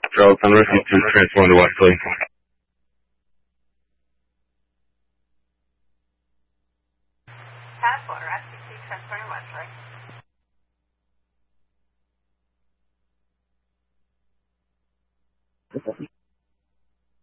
Charles, I'm ready to transform to Wesley. Passport, SBC transferring Wesley.